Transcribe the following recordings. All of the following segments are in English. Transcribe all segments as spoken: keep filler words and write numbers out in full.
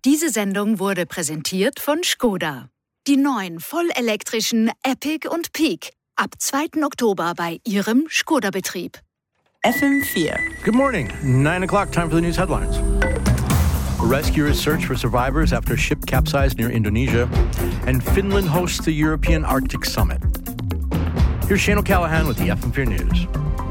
Diese Sendung wurde präsentiert von Skoda. Die neuen vollelektrischen Epic und Peak. Ab zweiten Oktober bei Ihrem Skoda-Betrieb. F M vier. Good morning. nine o'clock, time for the news headlines. Rescuers search for survivors after a ship capsized near Indonesia. And Finland hosts the European Arctic Summit. Here's Shane O'Callaghan with the F M four News.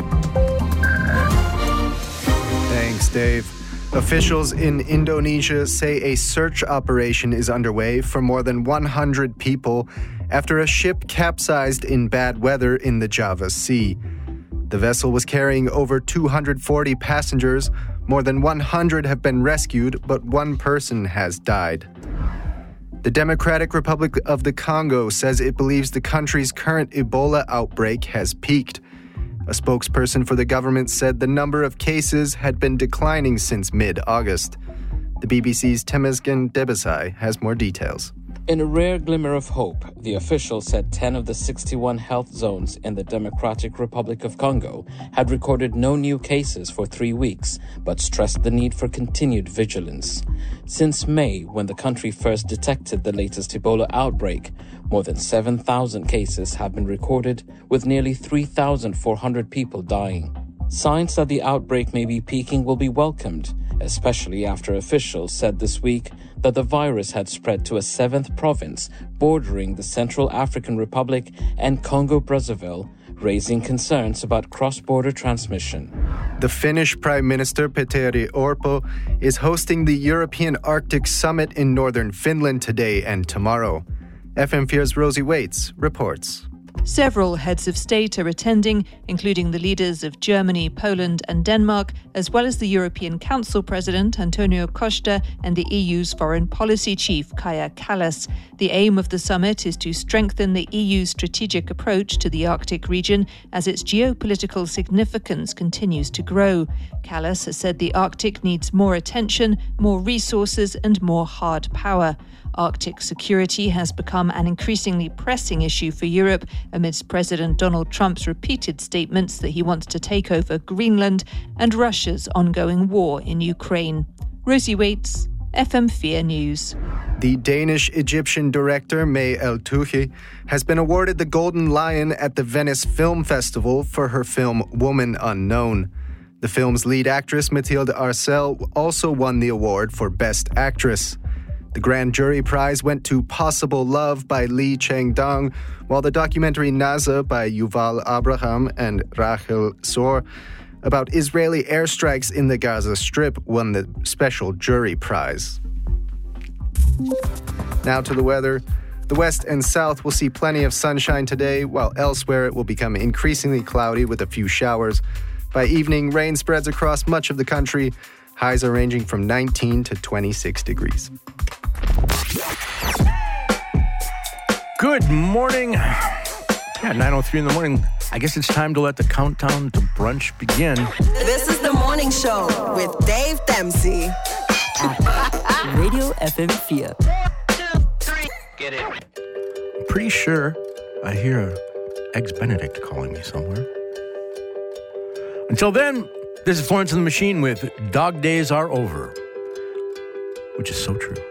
Thanks, Dave. Officials in Indonesia say a search operation is underway for more than one hundred people after a ship capsized in bad weather in the Java Sea. The vessel was carrying over two hundred forty passengers. More than one hundred have been rescued, but one person has died. The Democratic Republic of the Congo says it believes the country's current Ebola outbreak has peaked. A spokesperson for the government said the number of cases had been declining since mid-August. The B B C's Temesgen Debesai has more details. In a rare glimmer of hope, the official said ten of the sixty-one health zones in the Democratic Republic of Congo had recorded no new cases for three weeks, but stressed the need for continued vigilance. Since May, when the country first detected the latest Ebola outbreak, more than seven thousand cases have been recorded, with nearly three thousand four hundred people dying. Signs that the outbreak may be peaking will be welcomed, especially after officials said this week that the virus had spread to a seventh province bordering the Central African Republic and Congo-Brazzaville, raising concerns about cross-border transmission. The Finnish Prime Minister Petteri Orpo is hosting the European Arctic Summit in northern Finland today and tomorrow. F M four's Rosie Waits reports. Several heads of state are attending, including the leaders of Germany, Poland and Denmark, as well as the European Council President Antonio Costa and the E U's Foreign Policy Chief Kaja Kallas. The aim of the summit is to strengthen the E U's strategic approach to the Arctic region as its geopolitical significance continues to grow. Kallas has said the Arctic needs more attention, more resources and more hard power. Arctic security has become an increasingly pressing issue for Europe amidst President Donald Trump's repeated statements that he wants to take over Greenland and Russia's ongoing war in Ukraine. Rosie Waits, F M four News. The Danish-Egyptian director May El-Touhi has been awarded the Golden Lion at the Venice Film Festival for her film Woman Unknown. The film's lead actress Mathilde Arcel also won the award for Best Actress. The grand jury prize went to Possible Love by Lee Chang-dong, while the documentary Naza by Yuval Abraham and Rachel Sor about Israeli airstrikes in the Gaza Strip won the special jury prize. Now to the weather. The west and south will see plenty of sunshine today, while elsewhere it will become increasingly cloudy with a few showers. By evening, rain spreads across much of the country. Highs are ranging from nineteen to twenty-six degrees. Good morning. Yeah, nine oh three in the morning. I guess it's time to let the countdown to brunch begin. This is the morning show with Dave Dempsey. At Radio F M four. Get it. I'm pretty sure I hear Eggs Benedict calling me somewhere. Until then, this is Florence and the Machine with Dog Days Are Over, which is so true.